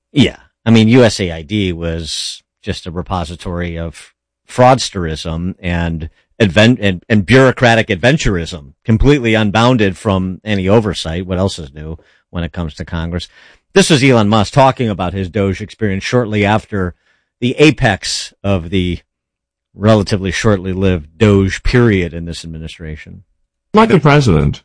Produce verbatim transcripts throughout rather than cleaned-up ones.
Yeah. I mean, U S A I D was just a repository of fraudsterism and advent and, and bureaucratic adventurism, completely unbounded from any oversight. What else is new when it comes to Congress? This was Elon Musk talking about his Doge experience shortly after the apex of the relatively shortly lived Doge period in this administration. Like the president.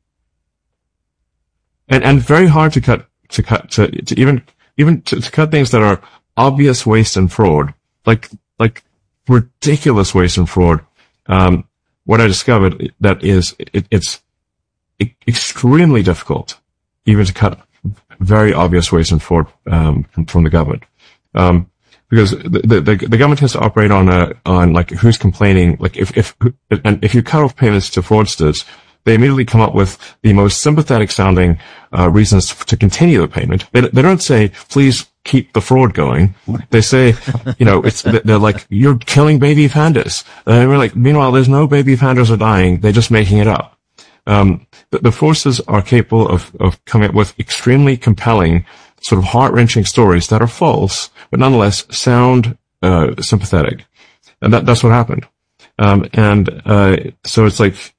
And, and very hard to cut, to cut, to, to even, even to, to cut things that are obvious waste and fraud. Like, like ridiculous waste and fraud. Um, what I discovered that is, it, it's extremely difficult even to cut very obvious waste and fraud, um, from the government. Um, because the, the, the government has to operate on a, on like who's complaining, like if, if, and if you cut off payments to fraudsters, they immediately come up with the most sympathetic sounding, uh, reasons to continue the payment. They, they don't say, please keep the fraud going. They say, you know, it's, they're like, you're killing baby pandas. And we're like, meanwhile, there's no baby pandas are dying. They're just making it up. Um, the, the forces are capable of, of coming up with extremely compelling, sort of heart-wrenching stories that are false, but nonetheless sound, uh, sympathetic. And that, that's what happened. Um, and, uh, so it's like,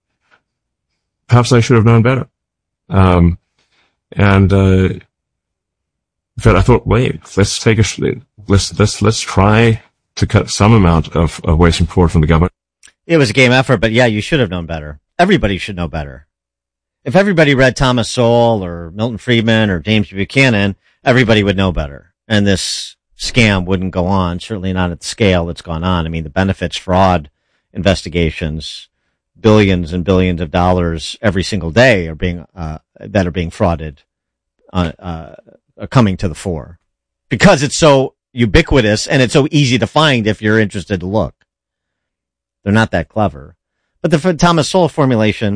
perhaps I should have known better. Um, and, uh, but I thought, wait, let's take a, let's, let's, let's try to cut some amount of, of waste and fraud from the government. It was a game effort, but yeah, you should have known better. Everybody should know better. If everybody read Thomas Sowell or Milton Friedman or James Buchanan, everybody would know better. And this scam wouldn't go on, certainly not at the scale it's gone on. I mean, the benefits fraud investigations, billions and billions of dollars every single day are being, uh, that are being frauded, uh, uh, are coming to the fore because it's so ubiquitous and it's so easy to find if you're interested to look. They're not that clever. But the Thomas Sowell formulation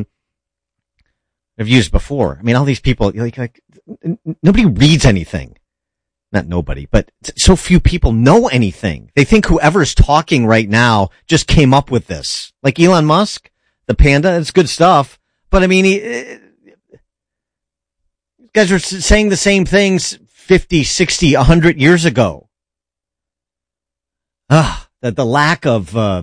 I've used before. I mean, all these people, like, like, nobody reads anything. Not nobody, but so few people know anything. They think whoever's talking right now just came up with this. Like Elon Musk, the panda, it's good stuff. But I mean, he, uh, guys are saying the same things fifty, sixty, a hundred years ago. Ah, the, the lack of, uh,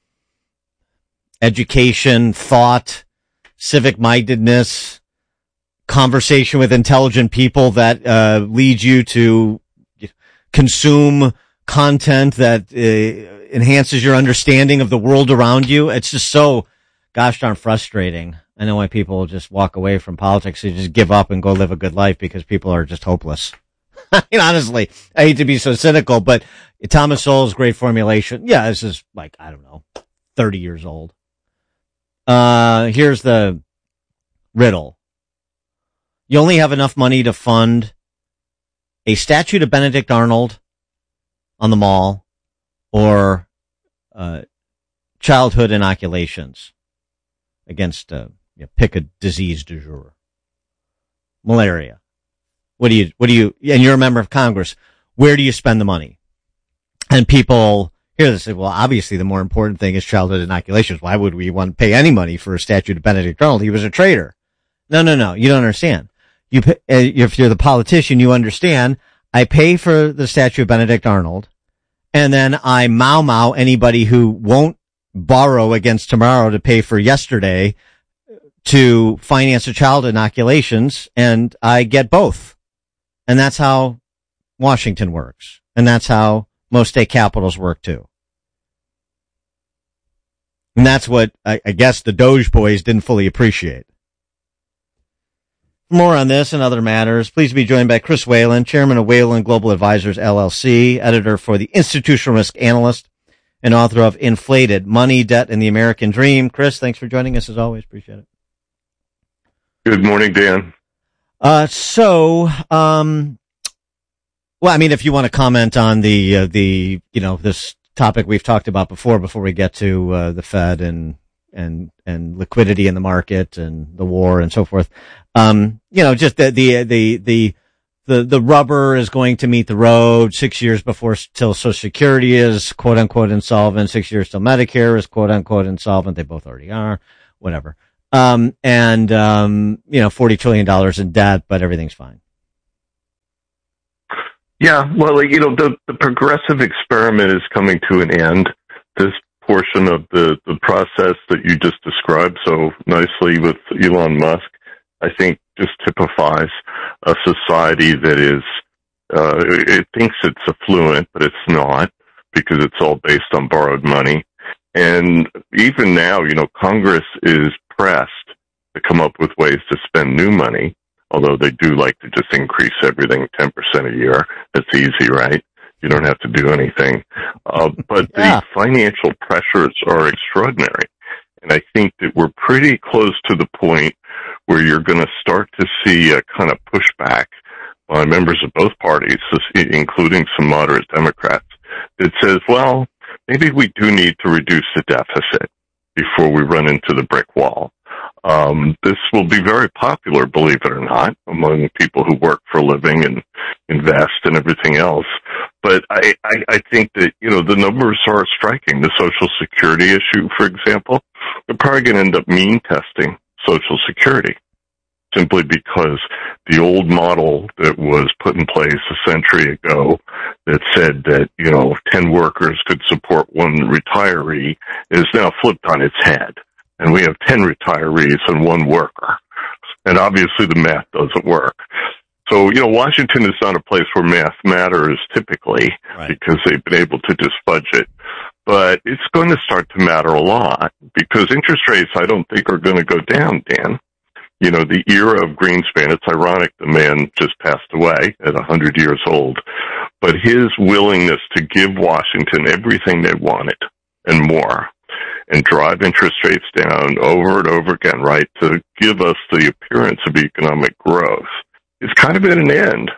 education, thought, civic mindedness, conversation with intelligent people that uh lead you to consume content that uh, enhances your understanding of the world around you. It's just so gosh darn frustrating. I know why people just walk away from politics. They just give up and go live a good life because people are just hopeless. I mean, honestly, I hate to be so cynical, but Thomas Sowell's great formulation. Yeah, this is like, I don't know, thirty years old. Uh, here's the riddle. You only have enough money to fund a statue to Benedict Arnold on the mall or, uh, childhood inoculations against, uh, you know, pick a disease du jour. Malaria. What do you, what do you, and you're a member of Congress. Where do you spend the money? And people, here they say, well, obviously the more important thing is childhood inoculations. Why would we want to pay any money for a statue to Benedict Arnold? He was a traitor. No, no, no. You don't understand. You, pay, if you're the politician, you understand. I pay for the statue of Benedict Arnold, and then I mow mow anybody who won't borrow against tomorrow to pay for yesterday to finance a child inoculations, and I get both. And that's how Washington works. And that's how most state capitals work too. And that's what I, I guess the Doge boys didn't fully appreciate. More on this and other matters. Pleased to be joined by Chris Whalen, chairman of Whalen Global Advisors, L L C, editor for the Institutional Risk Analyst, and author of Inflated: Money, Debt, and the American Dream. Chris, thanks for joining us as always. Appreciate it. Good morning, Dan. Uh, so, um, well, I mean, if you want to comment on the, uh, the, you know, this topic we've talked about before, before we get to, uh, the Fed and, and, and liquidity in the market and the war and so forth. Um, you know, just the, the, the, the, the, the rubber is going to meet the road six years before till Social Security is quote unquote insolvent, six years till Medicare is quote unquote insolvent. They both already are, whatever. Um, and, um, you know, forty trillion dollars in debt, but everything's fine. Yeah, well, you know, the, the progressive experiment is coming to an end. This portion of the, the process that you just described so nicely with Elon Musk, I think just typifies a society that is, uh, it thinks it's affluent, but it's not, because it's all based on borrowed money. And even now, you know, Congress is pressed to come up with ways to spend new money, although they do like to just increase everything ten percent a year. That's easy, right? You don't have to do anything. Uh, but yeah. The financial pressures are extraordinary. And I think that we're pretty close to the point where you're going to start to see a kind of pushback by members of both parties, including some moderate Democrats, that says, well, maybe we do need to reduce the deficit before we run into the brick wall. Um, this will be very popular, believe it or not, among people who work for a living and invest and everything else. But I, I, I think that, you know, the numbers are striking. The Social Security issue, for example, they're probably going to end up mean testing Social Security, simply because the old model that was put in place a century ago that said that, you know, ten workers could support one retiree is now flipped on its head. And we have ten retirees and one worker. And obviously the math doesn't work. So, you know, Washington is not a place where math matters typically, right, because they've been able to just fudge it. But it's going to start to matter a lot, because interest rates, I don't think, are going to go down, Dan. You know, the era of Greenspan, it's ironic the man just passed away at one hundred years old, but his willingness to give Washington everything they wanted and more, and drive interest rates down over and over again, right, to give us the appearance of economic growth, is kind of at an end.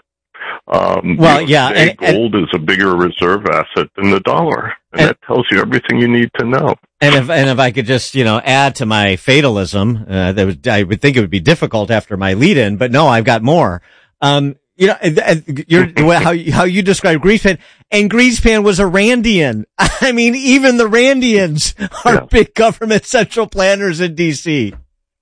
Um, well, you know, yeah, today, and, gold and, is a bigger reserve asset than the dollar, and, and that tells you everything you need to know. And if and if I could just, you know, add to my fatalism, uh, that would, I would think it would be difficult after my lead-in, but no, I've got more. Um, you know, you're, how how you describe Greenspan, and Greenspan was a Randian. I mean, even the Randians are yeah. big government central planners in D C.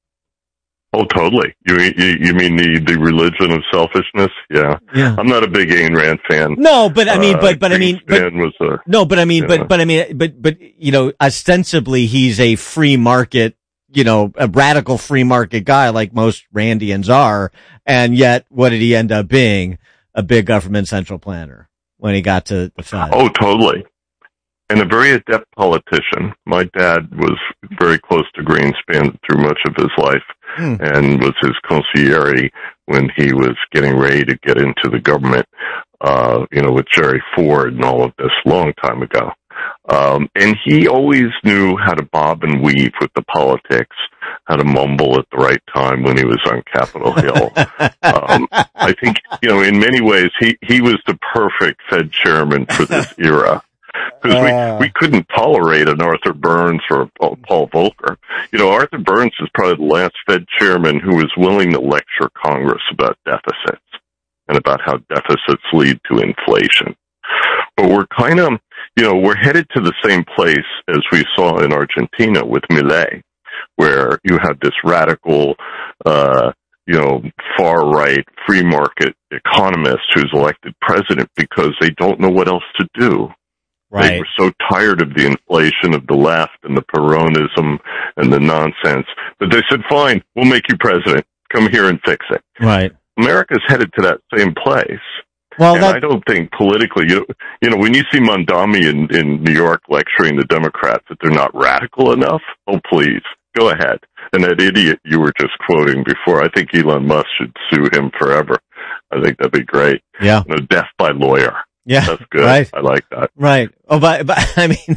Oh, totally. You you, you mean the, the religion of selfishness? Yeah. yeah. I'm not a big Ayn Rand fan. No, but I mean, but, but uh, I mean, but, was a, no, but I mean, but, know. but I mean, but, but, you know, ostensibly he's a free market, you know, a radical free market guy like most Randians are. And yet what did he end up being? A big government central planner when he got to the Fed. Oh, totally. And a very adept politician. My dad was very close to Greenspan through much of his life, hmm. and was his consigliere when he was getting ready to get into the government, uh, you know, with Jerry Ford and all of this long time ago. Um, and he always knew how to bob and weave with the politics, how to mumble at the right time when he was on Capitol Hill. um, I think, you know, in many ways, he, he was the perfect Fed chairman for this era. Because uh, we, we couldn't tolerate an Arthur Burns or a Paul Volcker. You know, Arthur Burns is probably the last Fed chairman who was willing to lecture Congress about deficits and about how deficits lead to inflation. But we're kind of, you know, we're headed to the same place as we saw in Argentina with Milei, where you have this radical, uh, you know, far-right free market economist who's elected president because they don't know what else to do. Right. They were so tired of the inflation of the left and the Peronism and the nonsense that they said, fine, we'll make you president. Come here and fix it. Right. America's headed to that same place. Well, and that... I don't think politically, you know, you know, when you see Mondami in, in New York lecturing the Democrats that they're not radical enough, oh, please, go ahead. And that idiot you were just quoting before, I think Elon Musk should sue him forever. I think that'd be great. Yeah. You know, death by lawyer. Yeah, that's good. Right. I like that. Right. Oh, but, but I mean,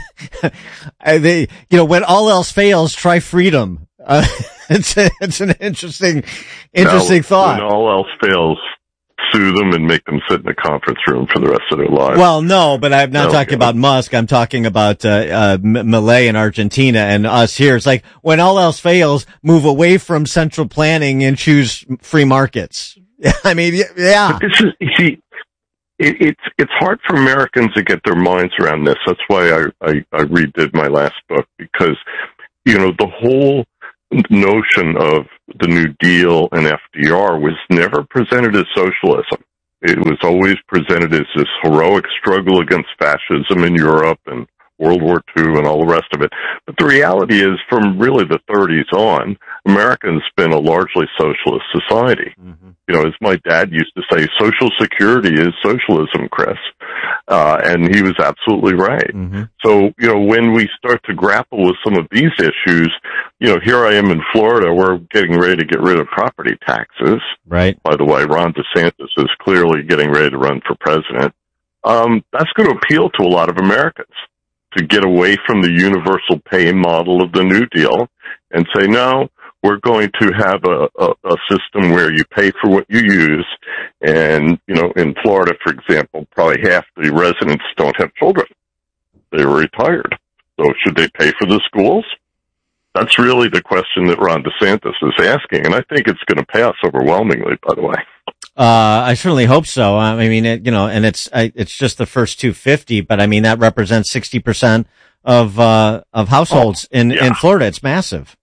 they, you know, when all else fails, try freedom. Uh, it's a, it's an interesting, interesting now, thought. When all else fails, sue them and make them sit in a conference room for the rest of their lives. Well, no, but I'm not no, talking yeah. about Musk. I'm talking about uh, uh Milei in Argentina and us here. It's like when all else fails, move away from central planning and choose free markets. I mean, yeah. But this is, you see, It, it's it's hard for Americans to get their minds around this. That's why I, I, I redid my last book, because, you know, the whole notion of the New Deal and F D R was never presented as socialism. It was always presented as this heroic struggle against fascism in Europe and World War Two and all the rest of it. But the reality is, from really the thirties on, America's been a largely socialist society. Mm-hmm. You know, as my dad used to say, Social Security is socialism, Chris. Uh, and he was absolutely right. Mm-hmm. So, you know, when we start to grapple with some of these issues, you know, here I am in Florida, we're getting ready to get rid of property taxes. Right. By the way, Ron DeSantis is clearly getting ready to run for president. Um, that's going to appeal to a lot of Americans, to get away from the universal pay model of the New Deal and say, no, we're going to have a, a, a system where you pay for what you use. And, you know, in Florida, for example, probably half the residents don't have children. They were retired. So should they pay for the schools? That's really the question that Ron DeSantis is asking. And I think it's going to pass overwhelmingly, by the way. Uh, I certainly hope so. I mean, it, you know, and it's, I, it's just the first two hundred fifty, but I mean, that represents sixty percent of, uh, of households oh, in, yeah. in Florida. It's massive.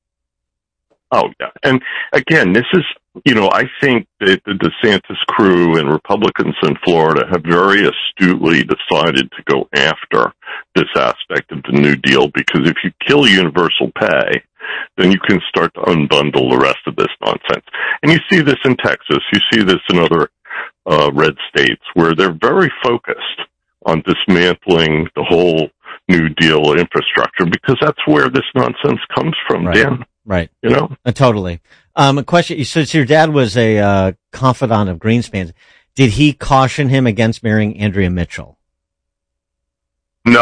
Oh, yeah. And again, this is, you know, I think that the DeSantis crew and Republicans in Florida have very astutely decided to go after this aspect of the New Deal, because if you kill universal pay, then you can start to unbundle the rest of this nonsense. And you see this in Texas. You see this in other uh, red states where they're very focused on dismantling the whole New Deal infrastructure, because that's where this nonsense comes from, right. Dan. Right. You know? Uh, totally. Um, a question. You said your dad was a uh, confidant of Greenspan's. Did he caution him against marrying Andrea Mitchell? No,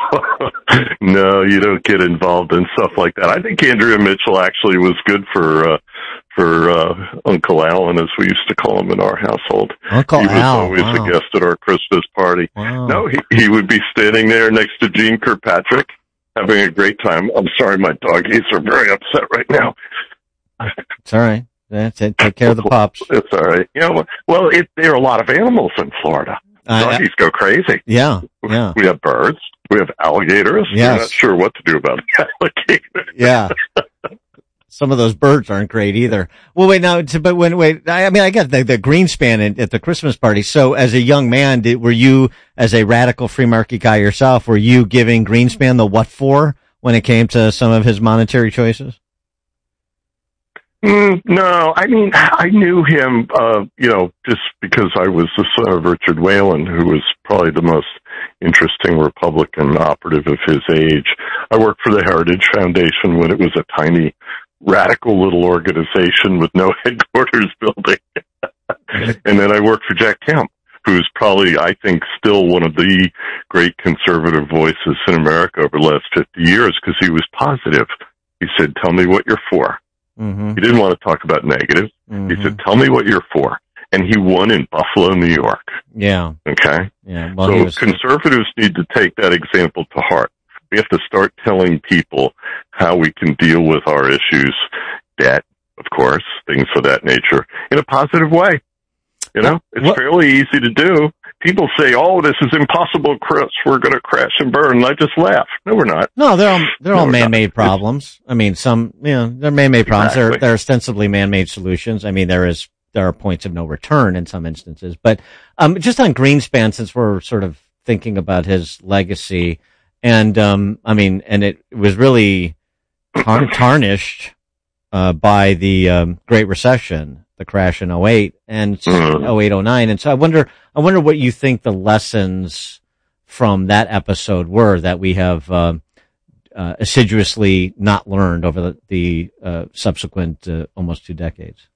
no, you don't get involved in stuff like that. I think Andrea Mitchell actually was good for uh, for uh, Uncle Alan, as we used to call him in our household. Uncle Al. He was Al, always wow. a guest at our Christmas party. Wow. No, he, he would be standing there next to Jean Kirkpatrick, having a great time. I'm sorry, my doggies are very upset right now. It's all right. That's it. Take care of the pups. It's all right. You know, well, it, there are a lot of animals in Florida. Uh, Doggies go crazy. Yeah, yeah. We have birds. We have alligators. Yes. We're not sure what to do about alligators. Yeah. Some of those birds aren't great either. Well, wait, now, but when, wait, I mean, I get the, the Greenspan at the Christmas party. So as a young man, did, were you, as a radical free market guy yourself, were you giving Greenspan the what for when it came to some of his monetary choices? Mm, no, I mean, I knew him, uh, you know, just because I was the son of Richard Whalen, who was probably the most interesting Republican operative of his age. I worked for the Heritage Foundation when it was a tiny, radical little organization with no headquarters building. And then I worked for Jack Kemp, who's probably, I think, still one of the great conservative voices in America over the last fifty years, because he was positive. He said, tell me what you're for. Mm-hmm. He didn't want to talk about negatives. Mm-hmm. He said, tell me what you're for. And he won in Buffalo, New York. Yeah. Okay? Yeah. Well, so was... conservatives need to take that example to heart. We have to start telling people how we can deal with our issues, debt, of course, things of that nature, in a positive way. You know, it's what? fairly easy to do. People say, oh, this is impossible, Chris. We're going to crash and burn. And I just laugh. No, we're not. No, they're all, they're no, all man-made not. problems. It's, I mean, some, you know, they're man-made problems. Exactly. They're, they're ostensibly man-made solutions. I mean, there is, there are points of no return in some instances. But, um, just on Greenspan, since we're sort of thinking about his legacy, and, um, I mean, and it was really tar- tarnished, uh, by the, um, Great Recession. The crash in oh eight and oh eight, oh nine. And so I wonder, I wonder what you think the lessons from that episode were that we have, uh, uh, assiduously not learned over the, the uh, subsequent, uh, almost two decades.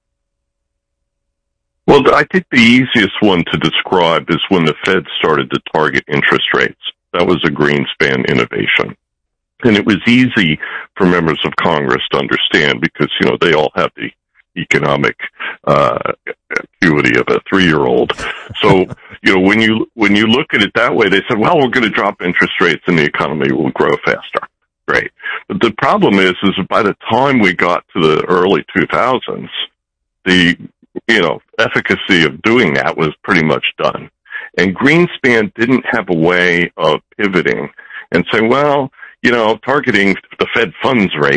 Well, I think the easiest one to describe is when the Fed started to target interest rates. That was a Greenspan innovation. And it was easy for members of Congress to understand because, you know, they all have the economic uh acuity of a three-year-old. So, you know, when you when you look at it that way, they said, well, we're going to drop interest rates and the economy will grow faster. Great. But the problem is, is by the time we got to the early two thousands, the, you know, efficacy of doing that was pretty much done. And Greenspan didn't have a way of pivoting and saying, well, you know, targeting the Fed funds rate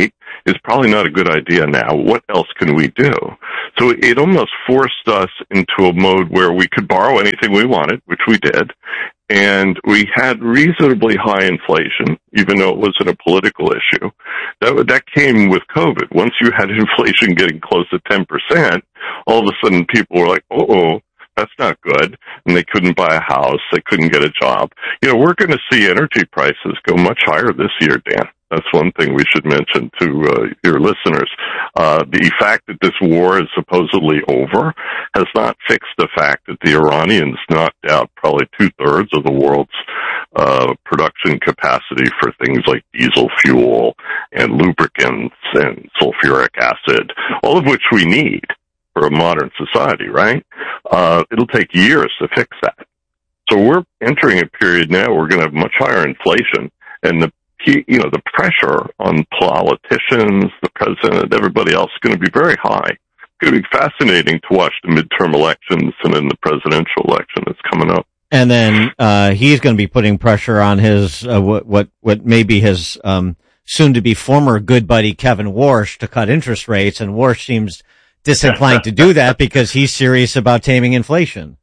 is probably not a good idea now. What else can we do? So it almost forced us into a mode where we could borrow anything we wanted, which we did, and we had reasonably high inflation, even though it wasn't a political issue. That, that came with COVID. Once you had inflation getting close to ten percent, all of a sudden people were like, uh-oh, that's not good. And they couldn't buy a house. They couldn't get a job. You know, we're going to see energy prices go much higher this year, Dan. That's one thing we should mention to uh, your listeners. Uh, the fact that this war is supposedly over has not fixed the fact that the Iranians knocked out probably two-thirds of the world's uh, production capacity for things like diesel fuel and lubricants and sulfuric acid, all of which we need for a modern society, right? Uh, it'll take years to fix that. So we're entering a period now where we're going to have much higher inflation, and the you know, the pressure on politicians, the president, everybody else is going to be very high. It's going to be fascinating to watch the midterm elections and then the presidential election that's coming up. And then uh he's going to be putting pressure on his uh, what what what may be his um soon to be former good buddy Kevin Warsh to cut interest rates, and Warsh seems disinclined to do that because he's serious about taming inflation.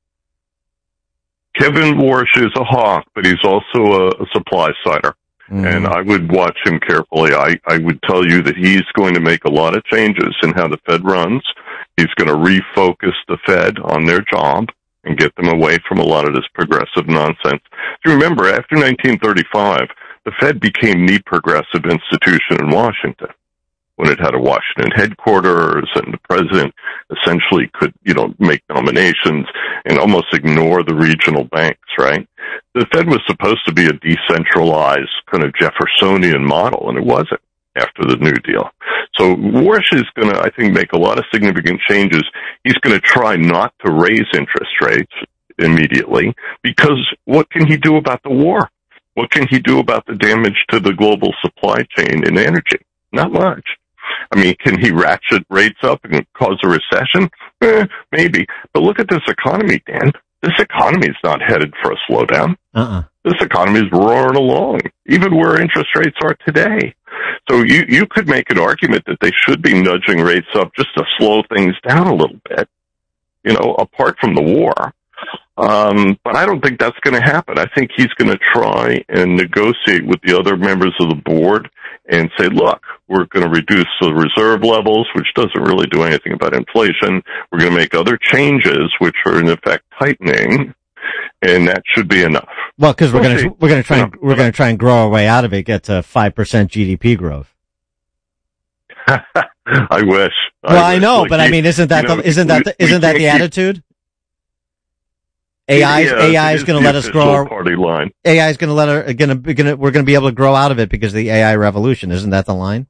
Kevin Warsh is a hawk, but he's also a, a supply sider. Mm. And I would watch him carefully. I, I would tell you that he's going to make a lot of changes in how the Fed runs. He's going to refocus the Fed on their job and get them away from a lot of this progressive nonsense. You remember, after nineteen thirty-five, the Fed became the progressive institution in Washington, when it had a Washington headquarters and the president essentially could, you know, make nominations and almost ignore the regional banks, right? The Fed was supposed to be a decentralized kind of Jeffersonian model, and it wasn't after the New Deal. So Warsh is going to, I think, make a lot of significant changes. He's going to try not to raise interest rates immediately, because what can he do about the war? What can he do about the damage to the global supply chain in energy? Not much. I mean, can he ratchet rates up and cause a recession? Eh, maybe. But look at this economy, Dan. This economy is not headed for a slowdown. Uh-uh. This economy is roaring along, even where interest rates are today. So you, you could make an argument that they should be nudging rates up just to slow things down a little bit, you know, apart from the war. Um, but I don't think that's going to happen. I think he's going to try and negotiate with the other members of the board and say, look, we're going to reduce the reserve levels, which doesn't really do anything about inflation. We're going to make other changes, which are in effect tightening, and that should be enough. Well, because we're going to we're going to try and we're going to try and grow our way out of it, get to five percent G D P growth. I wish. Well, I, I know, like but you, I mean, isn't that you know, the, isn't that the, we, isn't we that the attitude? A I yeah, A I is going to let us grow our party line. A I is going to let her going to going to we're going to be able to grow out of it because of the A I revolution. Isn't that the line?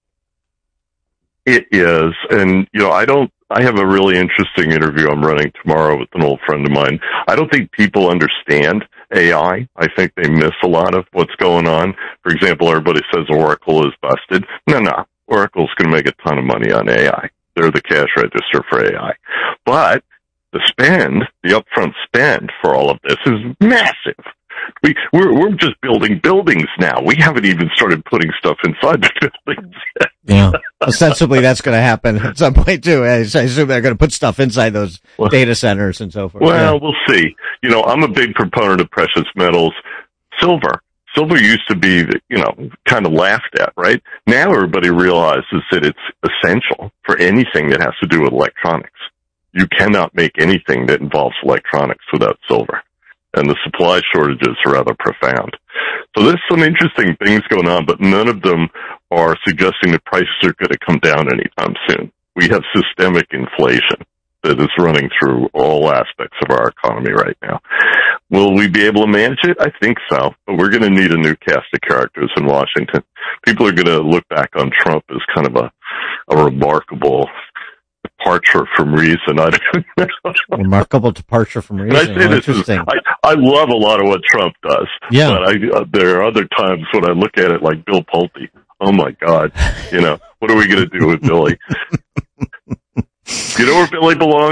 It is, and you know, I don't. I have a really interesting interview I'm running tomorrow with an old friend of mine. I don't think people understand A I. I think they miss a lot of what's going on. For example, everybody says Oracle is busted. No, no. Oracle's going to make a ton of money on A I. They're the cash register for A I. But the spend, the upfront spend for all of this is massive. We, we're, we're just building buildings now. We haven't even started putting stuff inside the buildings yet. Yeah. Ostensibly, that's going to happen at some point, too. I assume they're going to put stuff inside those well, data centers and so forth. Well, yeah. We'll see. You know, I'm a big proponent of precious metals. Silver. Silver used to be, you know, kind of laughed at, right? Now everybody realizes that it's essential for anything that has to do with electronics. You cannot make anything that involves electronics without silver. And the supply shortages are rather profound. So there's some interesting things going on, but none of them are suggesting the prices are going to come down anytime soon. We have systemic inflation that is running through all aspects of our economy right now. Will we be able to manage it? I think so, but we're going to need a new cast of characters in Washington. People are going to look back on Trump as kind of a, a remarkable departure from reason. I don't know. Remarkable departure from reason. And I say oh, this is, I, I love a lot of what Trump does. Yeah. But I, uh, there are other times when I look at it like Bill Pulte. Oh my God. You know, what are we going to do with Billy? You know where Billy belongs?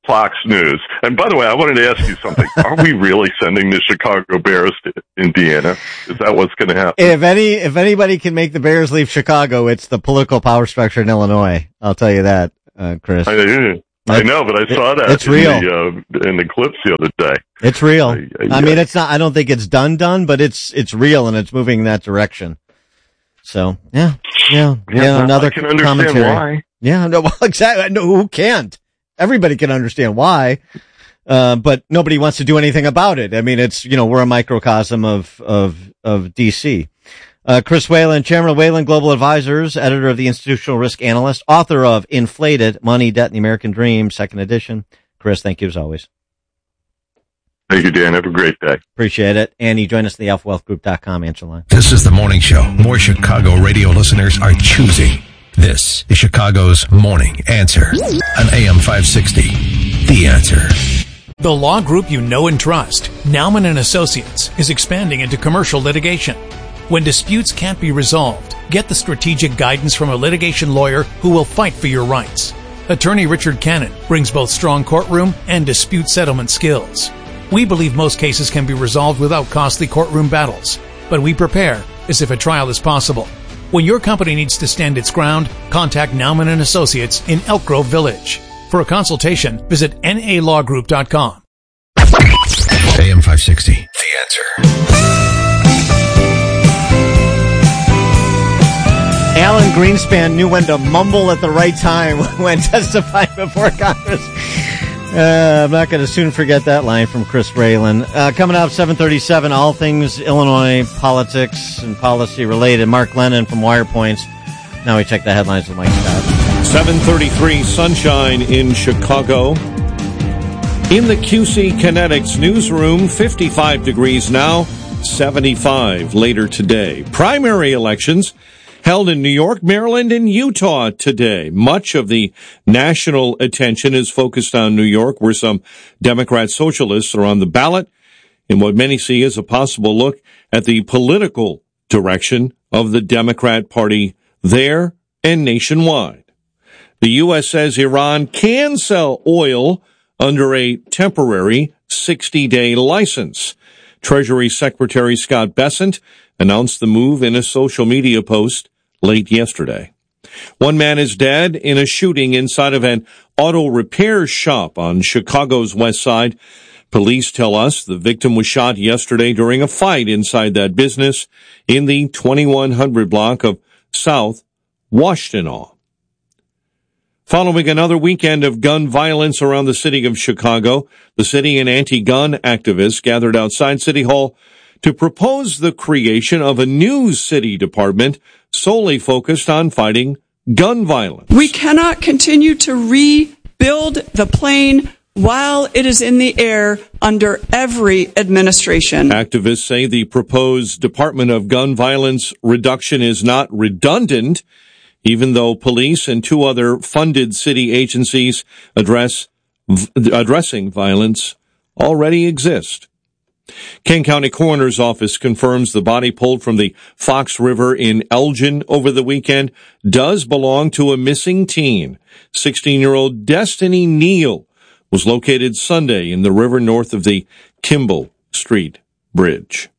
Fox News. And by the way, I wanted to ask you something. Are we really sending the Chicago Bears to Indiana? Is that what's going to happen? If any, if anybody can make the Bears leave Chicago, it's the political power structure in Illinois. I'll tell you that, uh, Chris. I, I know, but I saw that it's in, real. The, uh, in the clips the other day. It's real. I, I, I mean, it's not, I don't think it's done, done, but it's, it's real and it's moving in that direction. So, yeah, yeah, yeah, yeah another I can understand commentary. why. Yeah, no, well, exactly. No, who can't? Everybody can understand why, uh, but nobody wants to do anything about it. I mean, it's, you know, we're a microcosm of, of, of D C. Uh, Chris Whalen, Chairman of Whalen Global Advisors, editor of the Institutional Risk Analyst, author of Inflated Money, Debt, and the American Dream, second edition. Chris, thank you as always. Thank you, Dan. Have a great day. Appreciate it. And you join us at the alpha wealth group dot com answer line. This is the morning show. More Chicago radio listeners are choosing. This is Chicago's Morning Answer on A M five sixty. The Answer. The law group you know and trust, Naumann and Associates, is expanding into commercial litigation. When disputes can't be resolved, get the strategic guidance from a litigation lawyer who will fight for your rights. Attorney Richard Cannon brings both strong courtroom and dispute settlement skills. We believe most cases can be resolved without costly courtroom battles, but we prepare as if a trial is possible. When your company needs to stand its ground, contact Naumann and Associates in Elk Grove Village. For a consultation, visit N A law group dot com. A M five sixty. The Answer. Alan Greenspan knew when to mumble at the right time when testifying before Congress. Uh, I'm not going to soon forget that line from Chris Whalen. Uh, coming up, seven thirty-seven, all things Illinois politics and policy related. Mark Lennon from Wire Points. Now we check the headlines with Mike Scott. seven thirty-three, sunshine in Chicago. In the Q C Kinetics newsroom, fifty-five degrees now, seventy-five later today. Primary elections held in New York, Maryland, and Utah today. Much of the national attention is focused on New York, where some Democrat socialists are on the ballot in what many see as a possible look at the political direction of the Democrat Party there and nationwide. The U S says Iran can sell oil under a temporary sixty-day license. Treasury Secretary Scott Bessent announced the move in a social media post late yesterday. One man is dead in a shooting inside of an auto repair shop on Chicago's west side. Police tell us the victim was shot yesterday during a fight inside that business in the twenty-one hundred block of South Washtenaw. Following another weekend of gun violence around the city of Chicago, the city and anti-gun activists gathered outside City Hall to propose the creation of a new city department solely focused on fighting gun violence. We cannot continue to rebuild the plane while it is in the air under every administration. Activists say the proposed Department of Gun Violence Reduction is not redundant, even though police and two other funded city agencies address v- addressing violence already exist. King County Coroner's Office confirms the body pulled from the Fox River in Elgin over the weekend does belong to a missing teen. sixteen-year-old Destiny Neal was located Sunday in the river north of the Kimball Street Bridge.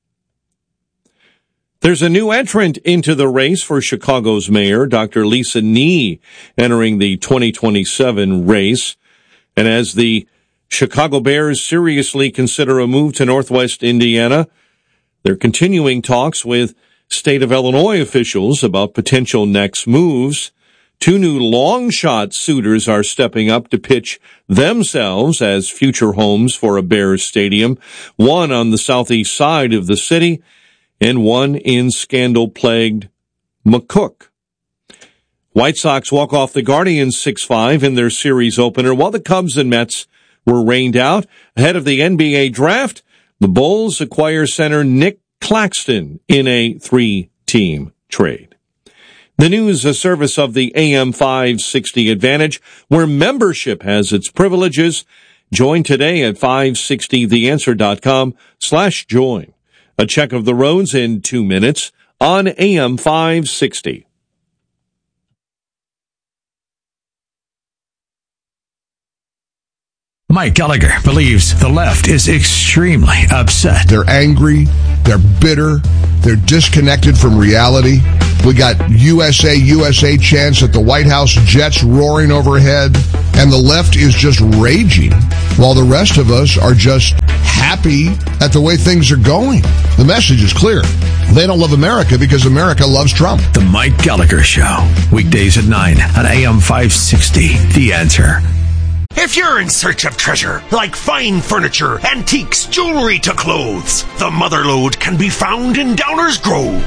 There's a new entrant into the race for Chicago's mayor, Doctor Lisa Nee, entering the twenty twenty-seven race. And as the Chicago Bears seriously consider a move to Northwest Indiana, they're continuing talks with state of Illinois officials about potential next moves. Two new long-shot suitors are stepping up to pitch themselves as future homes for a Bears stadium, one on the southeast side of the city and one in scandal-plagued McCook. White Sox walk off the Guardians six five in their series opener, while the Cubs and Mets were rained out. Ahead of the N B A draft, the Bulls acquire center Nick Claxton in a three-team trade. The news, a service of the A M five sixty Advantage, where membership has its privileges. Join today at five sixty the answer dot com slash join. A check of the roads in two minutes on A M five sixty. Mike Gallagher believes the left is extremely upset. They're angry, they're bitter, they're disconnected from reality. We got U S A, U S A chants at the White House, jets roaring overhead, and the left is just raging, while the rest of us are just happy at the way things are going. The message is clear. They don't love America because America loves Trump. The Mike Gallagher Show, weekdays at nine on A M five sixty. The Answer. If you're in search of treasure, like fine furniture, antiques, jewelry to clothes, the Motherlode can be found in Downers Grove.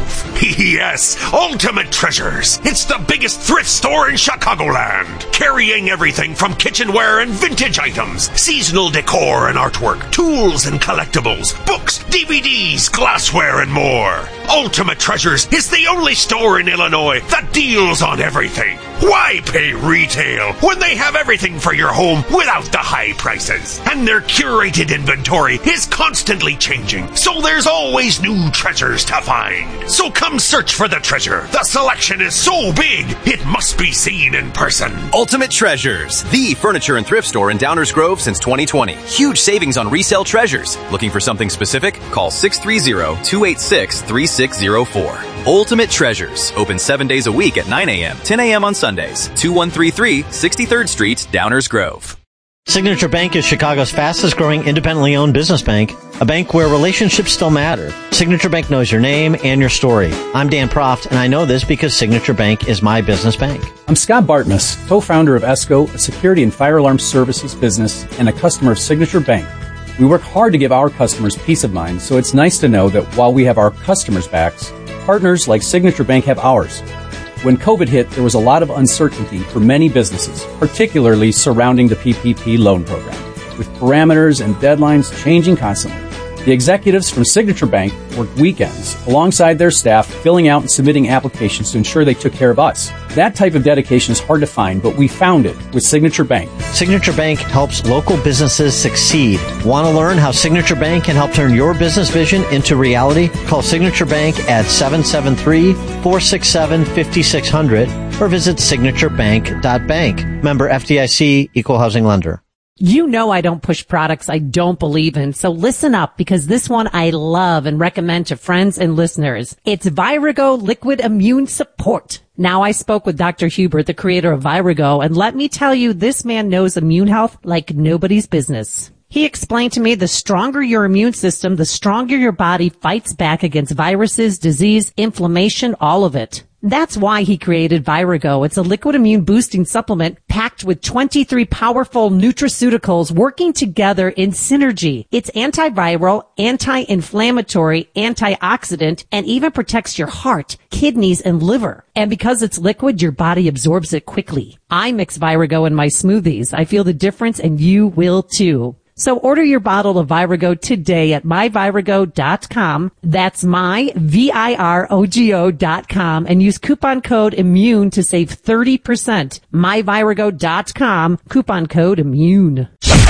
Yes, Ultimate Treasures. It's the biggest thrift store in Chicagoland, carrying everything from kitchenware and vintage items, seasonal decor and artwork, tools and collectibles, books, D V Ds, glassware, and more. Ultimate Treasures is the only store in Illinois that deals on everything. Why pay retail when they have everything for your home without the high prices? And their curated inventory is constantly changing, so there's always new treasures to find. So come search for the treasure. The selection is so big, it must be seen in person. Ultimate Treasures, the furniture and thrift store in Downers Grove since twenty twenty. Huge savings on resale treasures. Looking for something specific? Call six three zero, two eight six, three six zero four. Ultimate Treasures, open seven days a week at nine a.m., ten a.m. on Sundays. two one three three, sixty-third Street, Downers Grove. Signature Bank is Chicago's fastest growing independently owned business bank, a bank where relationships still matter. Signature Bank knows your name and your story. I'm Dan Proft, and I know this because Signature Bank is my business bank. I'm Scott Bartmus, co-founder of ESCO, a security and fire alarm services business, and a customer of Signature Bank. We work hard to give our customers peace of mind, so it's nice to know that while we have our customers' backs, partners like Signature Bank have ours. When COVID hit, there was a lot of uncertainty for many businesses, particularly surrounding the P P P loan program, with parameters and deadlines changing constantly. The executives from Signature Bank worked weekends alongside their staff, filling out and submitting applications to ensure they took care of us. That type of dedication is hard to find, but we found it with Signature Bank. Signature Bank helps local businesses succeed. Want to learn how Signature Bank can help turn your business vision into reality? Call Signature Bank at seven seven three, four six seven, five six zero zero or visit signature bank dot bank. Member F D I C, Equal Housing Lender. You know I don't push products I don't believe in, so listen up because this one I love and recommend to friends and listeners. It's Virago Liquid Immune Support. Now I spoke with Doctor Hubert, the creator of Virago, and let me tell you, this man knows immune health like nobody's business. He explained to me the stronger your immune system, the stronger your body fights back against viruses, disease, inflammation, all of it. That's why he created Virago. It's a liquid immune boosting supplement packed with twenty-three powerful nutraceuticals working together in synergy. It's antiviral, anti-inflammatory, antioxidant, and even protects your heart, kidneys, and liver. And because it's liquid, your body absorbs it quickly. I mix Virago in my smoothies. I feel the difference, and you will too. So order your bottle of Virago today at my virago dot com. That's my, V I R O G O dot com, and use coupon code IMMUNE to save thirty percent. my virago dot com, coupon code IMMUNE.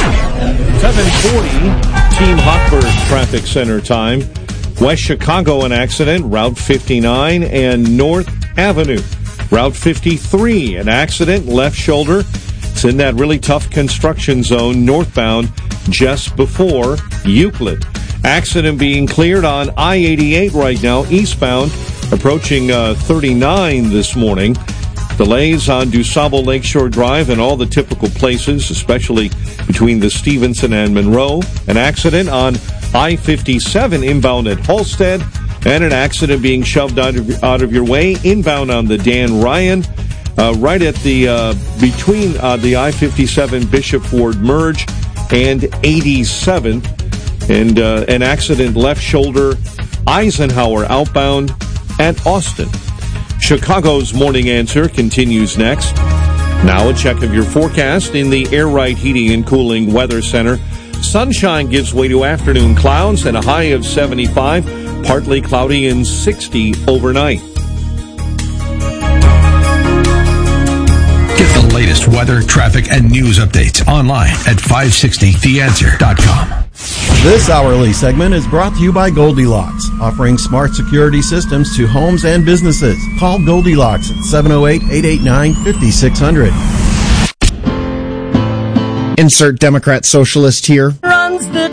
seven forty, Team Hochberg Traffic Center time. West Chicago, an accident, Route fifty-nine and North Avenue. Route fifty-three, an accident, left shoulder. It's in that really tough construction zone northbound just before Euclid. Accident being cleared on I eighty-eight right now, eastbound, approaching uh, thirty-nine this morning. Delays on DuSable Lakeshore Drive and all the typical places, especially between the Stevenson and Monroe. An accident on I fifty-seven inbound at Halstead, and an accident being shoved out of, out of your way inbound on the Dan Ryan. Uh, right at the, uh, between uh, the I fifty-seven Bishop Ward merge and eighty-seventh. And uh, an accident left shoulder, Eisenhower outbound at Austin. Chicago's Morning Answer continues next. Now a check of your forecast in the Air Right Heating and Cooling Weather Center. Sunshine gives way to afternoon clouds and a high of seventy-five, partly cloudy and sixty overnight. Get the latest weather, traffic, and news updates online at five sixty the answer dot com. This hourly segment is brought to you by Goldilocks, offering smart security systems to homes and businesses. Call Goldilocks at seven oh eight, eight eight nine, five six zero zero. Insert Democrat socialist here. Runs the